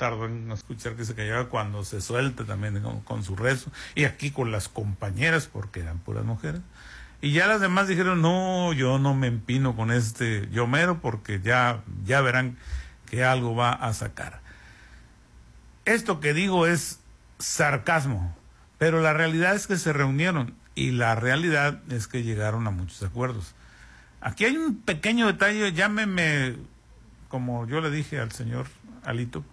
tardó en escuchar que se callaba cuando se suelta también con su rezo, y aquí con las compañeras, porque eran puras mujeres. Y ya las demás dijeron, no, yo no me empino con este Yomero, porque ya verán que algo va a sacar. Esto que digo es sarcasmo, pero la realidad es que se reunieron, y la realidad es que llegaron a muchos acuerdos. Aquí hay un pequeño detalle, llámeme, como yo le dije al señor Alito,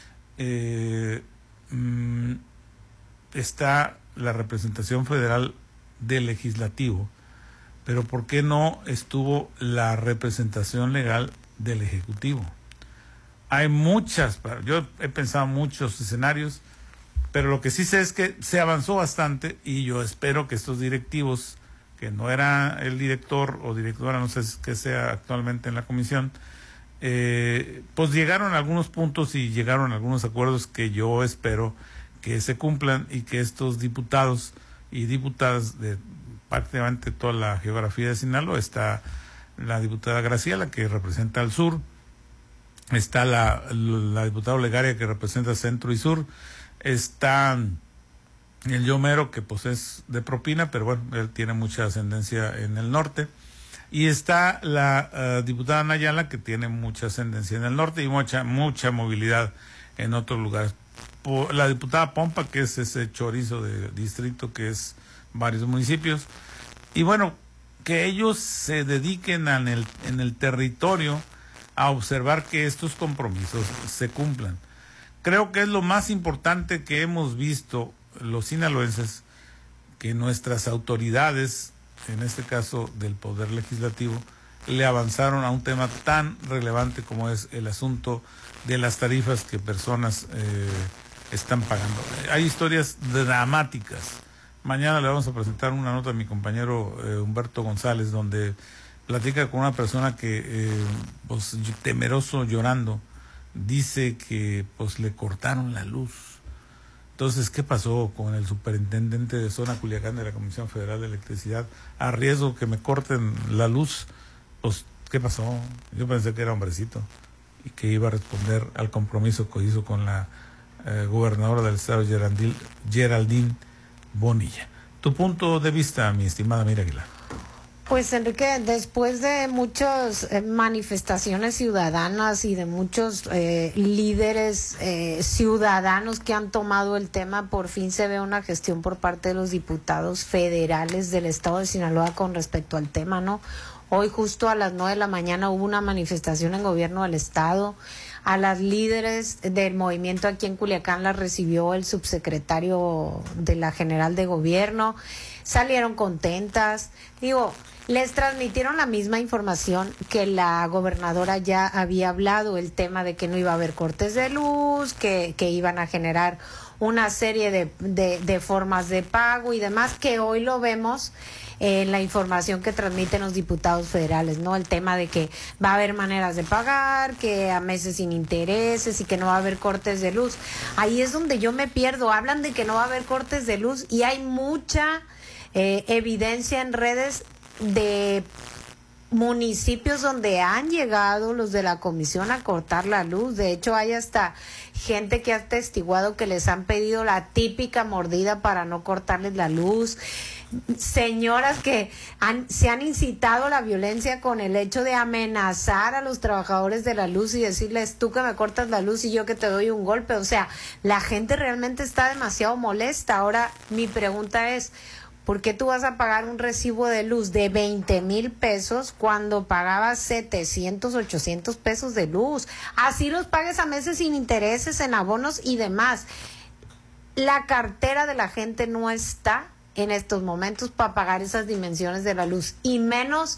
está la representación federal del legislativo, pero ¿por qué no estuvo la representación legal del ejecutivo? Hay muchas, yo he pensado muchos escenarios, pero lo que sí sé es que se avanzó bastante, y yo espero que estos directivos, que no era el director o directora, no sé qué sea actualmente en la comisión, pues llegaron a algunos puntos y llegaron a algunos acuerdos que yo espero que se cumplan, y que estos diputados y diputadas de prácticamente toda la geografía de Sinaloa, está la diputada Graciela, que representa al sur, está la diputada Olegaria, que representa centro y sur, está el Yomero, que pues es de propina, pero bueno, él tiene mucha ascendencia en el norte, y está la diputada Nayala, que tiene mucha ascendencia en el norte y mucha movilidad en otros lugares. La diputada Pompa, que es ese chorizo de distrito, que es varios municipios, y bueno, que ellos se dediquen en el territorio a observar que estos compromisos se cumplan. Creo que es lo más importante que hemos visto los sinaloenses, que nuestras autoridades, en este caso del Poder Legislativo, le avanzaron a un tema tan relevante como es el asunto de las tarifas que personas están pagando. Hay historias dramáticas. Mañana le vamos a presentar una nota a mi compañero Humberto González, donde platica con una persona que, pues temeroso, llorando, dice que pues le cortaron la luz. Entonces, ¿qué pasó con el superintendente de zona Culiacán de la Comisión Federal de Electricidad? A riesgo que me corten la luz, pues, ¿qué pasó? Yo pensé que era hombrecito y que iba a responder al compromiso que hizo con la gobernadora del estado, Geraldine Bonilla. Tu punto de vista, mi estimada Mira Aguilar. Pues Enrique, después de muchas manifestaciones ciudadanas y de muchos líderes ciudadanos que han tomado el tema, por fin se ve una gestión por parte de los diputados federales del estado de Sinaloa con respecto al tema, ¿no? Hoy justo a las 9 de la mañana hubo una manifestación en gobierno del estado. A las líderes del movimiento aquí en Culiacán las recibió el subsecretario de la General de Gobierno. Salieron contentas. Digo, les transmitieron la misma información que la gobernadora ya había hablado, el tema de que no iba a haber cortes de luz, que iban a generar una serie de formas de pago y demás, que hoy lo vemos en la información que transmiten los diputados federales, ¿no? El tema de que va a haber maneras de pagar, que a meses sin intereses y que no va a haber cortes de luz. Ahí es donde yo me pierdo. Hablan de que no va a haber cortes de luz y hay mucha evidencia en redes de municipios donde han llegado los de la comisión a cortar la luz. De hecho, hay hasta gente que ha atestiguado que les han pedido la típica mordida para no cortarles la luz. Señoras que se han incitado a la violencia con el hecho de amenazar a los trabajadores de la luz y decirles, tú que me cortas la luz y yo que te doy un golpe. O sea, la gente realmente está demasiado molesta. Ahora, mi pregunta es, ¿por qué tú vas a pagar un recibo de luz de 20,000 pesos cuando pagabas 700, 800 pesos de luz? Así los pagues a meses sin intereses, en abonos y demás. La cartera de la gente no está en estos momentos para pagar esas dimensiones de la luz, y menos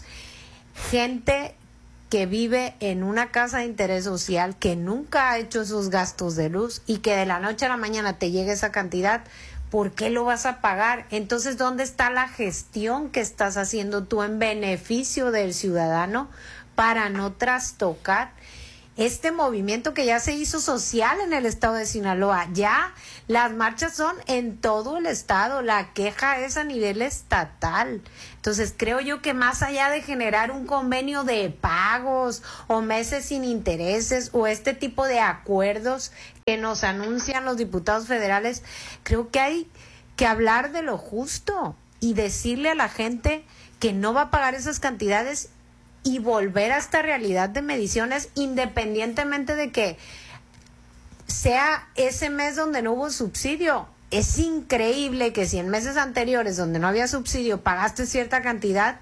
gente que vive en una casa de interés social, que nunca ha hecho esos gastos de luz y que de la noche a la mañana te llegue esa cantidad. ¿Por qué lo vas a pagar? Entonces, ¿dónde está la gestión que estás haciendo tú en beneficio del ciudadano para no trastocar este movimiento que ya se hizo social en el estado de Sinaloa. Ya las marchas son en todo el estado, la queja es a nivel estatal. Entonces creo yo que más allá de generar un convenio de pagos o meses sin intereses o este tipo de acuerdos que nos anuncian los diputados federales, creo que hay que hablar de lo justo y decirle a la gente que no va a pagar esas cantidades y volver a esta realidad de mediciones, independientemente de que sea ese mes donde no hubo subsidio. Es increíble que si en meses anteriores donde no había subsidio pagaste cierta cantidad,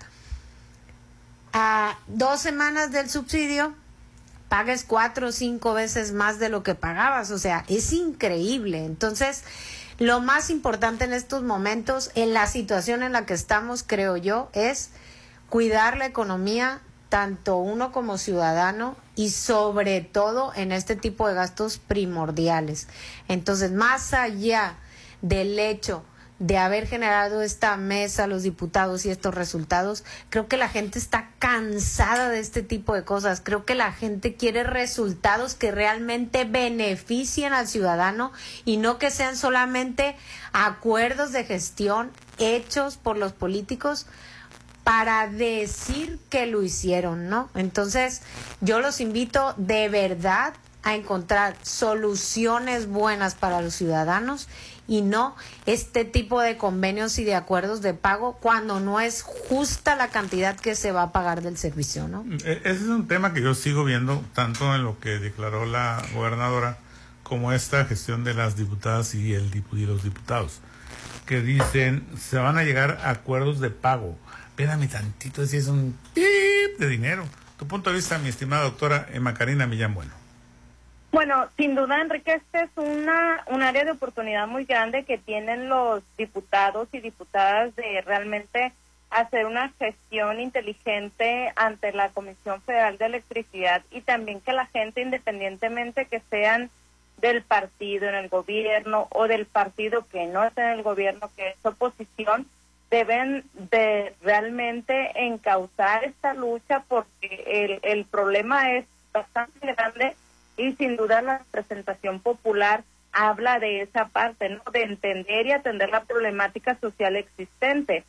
a 2 semanas del subsidio pagues 4 o 5 veces más de lo que pagabas. O sea, es increíble. Entonces, lo más importante en estos momentos, en la situación en la que estamos, creo yo, es cuidar la economía, tanto uno como ciudadano, y sobre todo en este tipo de gastos primordiales. Entonces, más allá del hecho de haber generado esta mesa, los diputados y estos resultados, creo que la gente está cansada de este tipo de cosas. Creo que la gente quiere resultados que realmente beneficien al ciudadano y no que sean solamente acuerdos de gestión hechos por los políticos para decir que lo hicieron, ¿no? Entonces, yo los invito de verdad a encontrar soluciones buenas para los ciudadanos y no este tipo de convenios y de acuerdos de pago cuando no es justa la cantidad que se va a pagar del servicio, ¿no? Ese es un tema que yo sigo viendo tanto en lo que declaró la gobernadora como esta gestión de las diputadas y los diputados, que dicen se van a llegar a acuerdos de pago. Espérame tantito, si es un tip de dinero. Tu punto de vista, mi estimada doctora Emma Karina Millán Bueno. Bueno, sin duda, Enrique, este es un área de oportunidad muy grande que tienen los diputados y diputadas de realmente hacer una gestión inteligente ante la Comisión Federal de Electricidad, y también que la gente, independientemente que sean del partido en el gobierno o del partido que no está en el gobierno, que es oposición, deben de realmente encauzar esta lucha, porque el problema es bastante grande. Y sin duda la representación popular habla de esa parte, ¿no? De entender y atender la problemática social existente.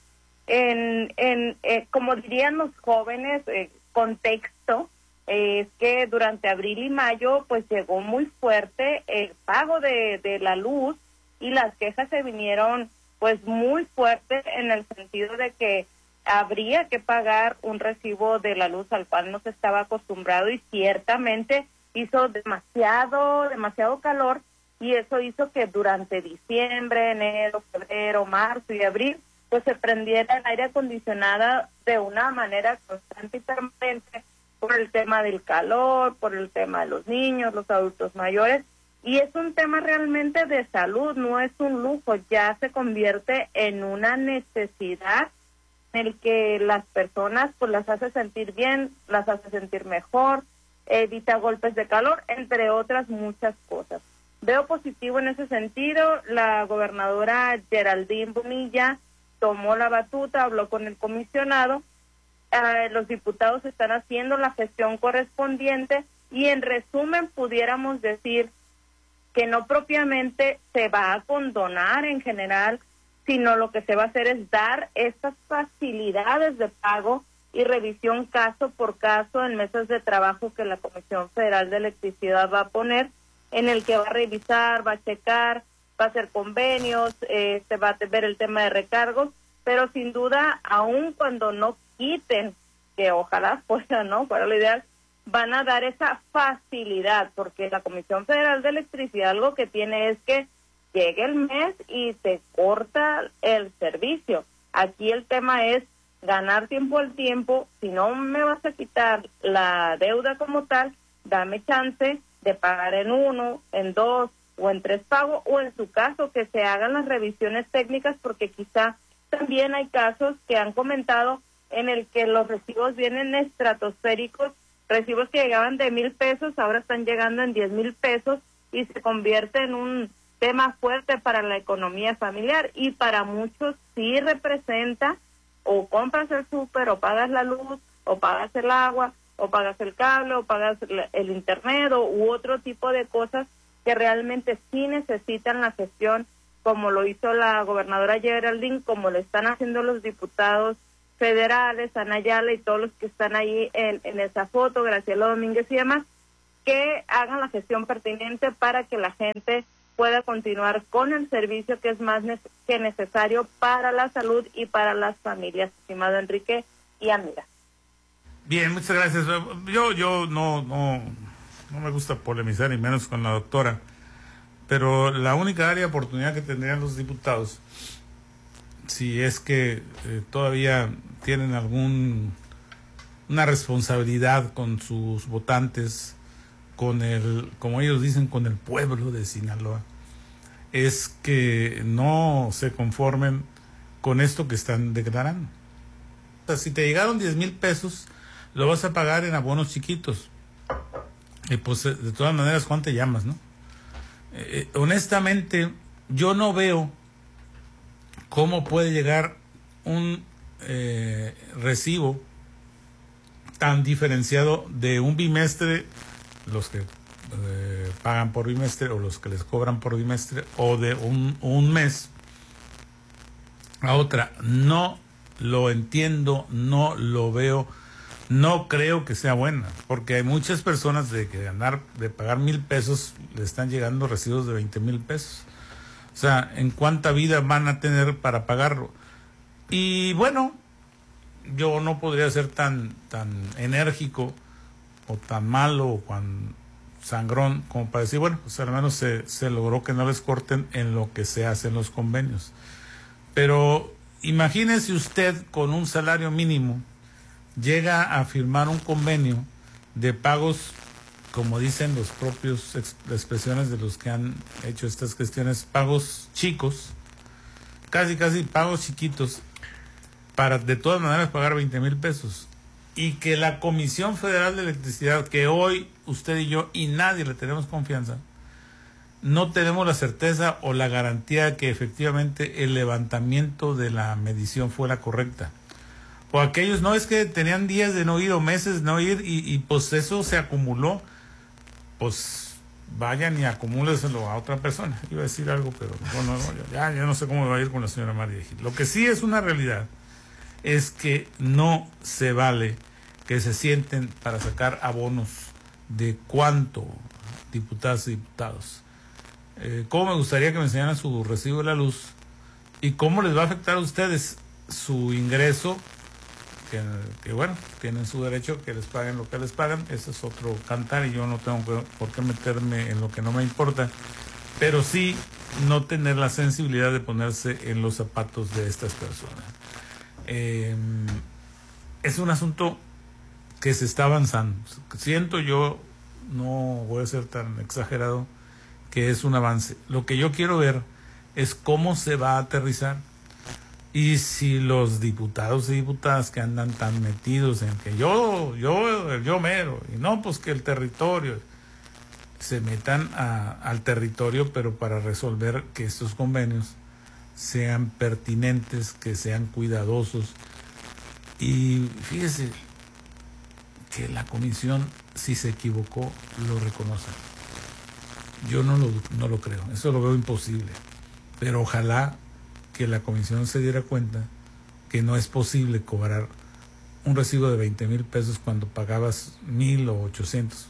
Como dirían los jóvenes, contexto es que durante abril y mayo pues llegó muy fuerte el pago de la luz, y las quejas se vinieron pues muy fuerte en el sentido de que habría que pagar un recibo de la luz al cual no se estaba acostumbrado, y ciertamente hizo demasiado calor, y eso hizo que durante diciembre, enero, febrero, marzo y abril, pues se prendiera el aire acondicionado de una manera constante y permanente por el tema del calor, por el tema de los niños, los adultos mayores, y es un tema realmente de salud, no es un lujo, ya se convierte en una necesidad en el que las personas pues las hace sentir bien, las hace sentir mejor, evita golpes de calor, entre otras muchas cosas. Veo positivo en ese sentido. La gobernadora Geraldine Bonilla tomó la batuta, habló con el comisionado, los diputados están haciendo la gestión correspondiente, y en resumen pudiéramos decir que no propiamente se va a condonar en general, sino lo que se va a hacer es dar estas facilidades de pago y revisión caso por caso en mesas de trabajo que la Comisión Federal de Electricidad va a poner, en el que va a revisar, va a checar, va a hacer convenios, se va a ver el tema de recargos, pero sin duda, aun cuando no quiten, que ojalá fuera, ¿no? Fuera lo ideal, van a dar esa facilidad, porque la Comisión Federal de Electricidad algo que tiene es que llegue el mes y se corta el servicio. Aquí el tema es ganar tiempo al tiempo. Si no me vas a quitar la deuda como tal, dame chance de pagar en 1, en 2 o en 3 pagos, o en su caso que se hagan las revisiones técnicas, porque quizá también hay casos que han comentado en el que los recibos vienen estratosféricos, recibos que llegaban de 1,000 pesos, ahora están llegando en 10,000 pesos, y se convierte en un tema fuerte para la economía familiar, y para muchos sí representa o compras el súper, o pagas la luz, o pagas el agua, o pagas el cable, o pagas el internet, u otro tipo de cosas que realmente sí necesitan la gestión, como lo hizo la gobernadora Geraldine, como lo están haciendo los diputados federales, Ana Ayala y todos los que están ahí en esa foto, Graciela Domínguez y demás, que hagan la gestión pertinente para que la gente pueda continuar con el servicio que es más que necesario para la salud y para las familias, estimado Enrique y amigas. Bien, muchas gracias. Yo no me gusta polemizar, y menos con la doctora, pero la única área de oportunidad que tendrían los diputados, si es que todavía tienen una responsabilidad con sus votantes, como ellos dicen, con el pueblo de Sinaloa, es que no se conformen con esto que están declarando. O sea, si te llegaron 10,000 pesos, lo vas a pagar en abonos chiquitos. Y pues de todas maneras, ¿cuánto te llamas, no? Honestamente, yo no veo cómo puede llegar un recibo tan diferenciado de un bimestre, los que pagan por bimestre o los que les cobran por bimestre, o de un mes a otra. No lo entiendo, no lo veo, no creo que sea buena, porque hay muchas personas de pagar 1,000 pesos, le están llegando recibos de 20,000 pesos. O sea, ¿en cuánta vida van a tener para pagarlo? Y bueno, yo no podría ser tan enérgico o tan malo o tan sangrón como para decir, bueno, pues al menos se logró que no les corten en lo que se hacen los convenios. Pero imagínese usted, con un salario mínimo llega a firmar un convenio de pagos, como dicen los propios expresiones de los que han hecho estas cuestiones, pagos chicos, casi pagos chiquitos, para de todas maneras pagar 20,000 pesos. Y que la Comisión Federal de Electricidad, que hoy usted y yo y nadie le tenemos confianza, no tenemos la certeza o la garantía de que efectivamente el levantamiento de la medición fue la correcta. O aquellos, no, es que tenían días de no ir o meses de no ir y pues eso se acumuló. Pues vayan y acumúleselo a otra persona. Iba a decir algo, pero bueno, ya no sé cómo me va a ir con la señora María Gil. Lo que sí es una realidad es que no se vale que se sienten para sacar abonos de cuánto, diputadas y diputados. ¿Cómo me gustaría que me enseñaran su recibo de la luz? ¿Y cómo les va a afectar a ustedes su ingreso? Que bueno, tienen su derecho, que les paguen lo que les pagan. Ese es otro cantar y yo no tengo por qué meterme en lo que no me importa. Pero sí no tener la sensibilidad de ponerse en los zapatos de estas personas. Es un asunto que se está avanzando. Siento yo, no voy a ser tan exagerado, que es un avance. Lo que yo quiero ver es cómo se va a aterrizar y si los diputados y diputadas que andan tan metidos en que yo mero, y no, pues que el territorio, se metan al territorio, pero para resolver que estos convenios sean pertinentes, que sean cuidadosos. Y fíjese que la comisión, si se equivocó, lo reconoce. Yo no lo creo, eso lo veo imposible, pero ojalá que la comisión se diera cuenta que no es posible cobrar un recibo de 20,000 pesos cuando pagabas 1,000 o 800.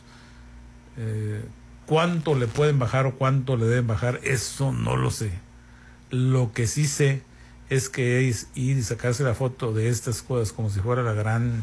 ¿Cuánto le pueden bajar o cuánto le deben bajar? Eso no lo sé. Lo que sí sé es que es ir y sacarse la foto de estas cosas como si fuera la gran...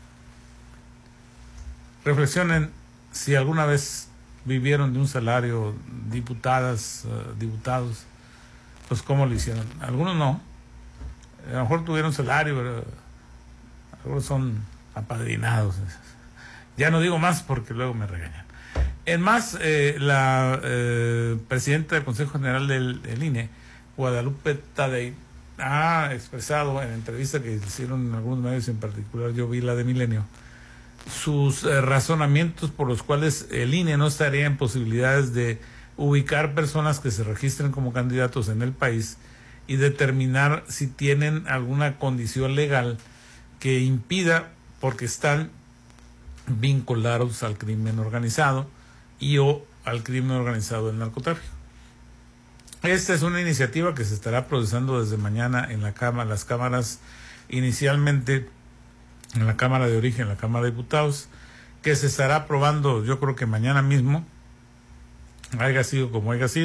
Reflexionen si alguna vez vivieron de un salario, diputadas, diputados, pues cómo lo hicieron. Algunos no, a lo mejor tuvieron salario, pero algunos son apadrinados. Ya no digo más porque luego me regañan. En más, la presidenta del Consejo General del INE, Guadalupe Tadei, ha expresado en entrevista que hicieron en algunos medios, en particular yo vi la de Milenio, sus razonamientos por los cuales el INE no estaría en posibilidades de ubicar personas que se registren como candidatos en el país y determinar si tienen alguna condición legal que impida, porque están vinculados al crimen organizado y o al crimen organizado del narcotráfico. Esta es una iniciativa que se estará procesando desde mañana en la Cámara, las cámaras, inicialmente en la Cámara de Origen, la Cámara de Diputados, que se estará aprobando, yo creo que mañana mismo, haya sido como haya sido.